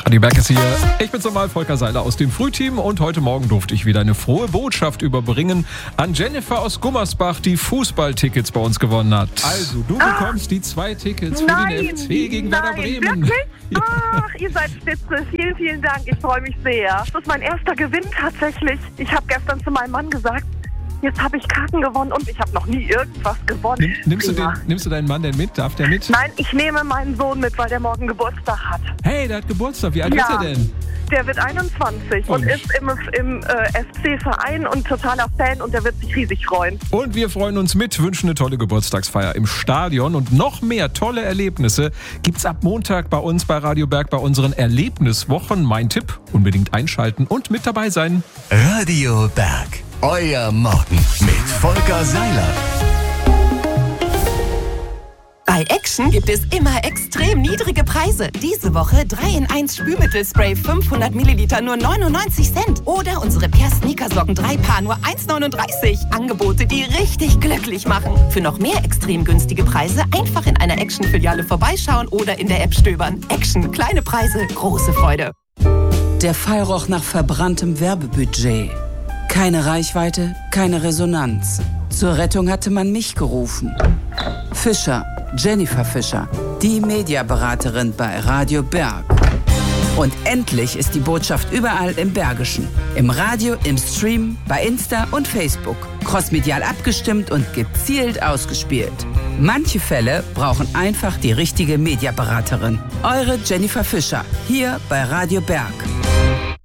Radio Berg ist hier. Ich bin's nochmal, Volker Seiler aus dem Frühteam und heute Morgen durfte ich wieder eine frohe Botschaft überbringen an Jennifer aus Gummersbach, die Fußballtickets bei uns gewonnen hat. Also, du bekommst die 2 Tickets für den FC gegen Werder Bremen. Wirklich? Ach, ihr seid spitze. Vielen, vielen Dank. Ich freue mich sehr. Das ist mein erster Gewinn tatsächlich. Ich habe gestern zu meinem Mann gesagt, jetzt habe ich Karten gewonnen und ich habe noch nie irgendwas gewonnen. Nimmst du deinen Mann denn mit? Darf der mit? Nein, ich nehme meinen Sohn mit, weil der morgen Geburtstag hat. Hey, der hat Geburtstag. Wie alt ist er denn? Der wird 21 und ist im FC-Verein und totaler Fan und der wird sich riesig freuen. Und wir freuen uns mit, wünschen eine tolle Geburtstagsfeier im Stadion und noch mehr tolle Erlebnisse gibt's ab Montag bei uns bei Radio Berg bei unseren Erlebniswochen. Mein Tipp, unbedingt einschalten und mit dabei sein. Radio Berg, euer Morgen mit Volker Seiler. Bei Action gibt es immer extrem niedrige Preise. Diese Woche 3-in-1 Spülmittelspray 500 Milliliter nur 99 Cent. Oder unsere Per-Sneakersocken 3 Paar nur 1,39. Angebote, die richtig glücklich machen. Für noch mehr extrem günstige Preise einfach in einer Action-Filiale vorbeischauen oder in der App stöbern. Action, kleine Preise, große Freude. Der Fall roch nach verbranntem Werbebudget. Keine Reichweite, keine Resonanz. Zur Rettung hatte man mich gerufen. Fischer, Jennifer Fischer, die Mediaberaterin bei Radio Berg. Und endlich ist die Botschaft überall im Bergischen. Im Radio, im Stream, bei Insta und Facebook. Crossmedial abgestimmt und gezielt ausgespielt. Manche Fälle brauchen einfach die richtige Mediaberaterin. Eure Jennifer Fischer, hier bei Radio Berg.